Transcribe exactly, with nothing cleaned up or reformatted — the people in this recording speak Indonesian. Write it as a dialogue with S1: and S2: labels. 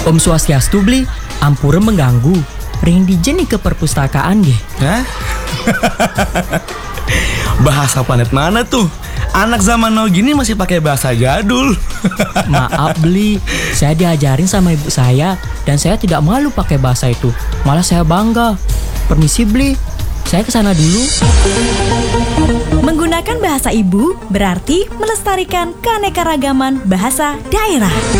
S1: Om Swastiastu beli, ampura mengganggu. Ring dijen ke perpustakaan deh.
S2: Hah? Bahasa planet mana tuh? Anak zaman now gini masih pakai bahasa jadul.
S1: Maaf beli, saya diajarin sama ibu saya dan saya tidak malu pakai bahasa itu. Malah saya bangga. Permisi beli, saya kesana dulu.
S3: Menggunakan bahasa ibu berarti melestarikan keanekaragaman bahasa daerah.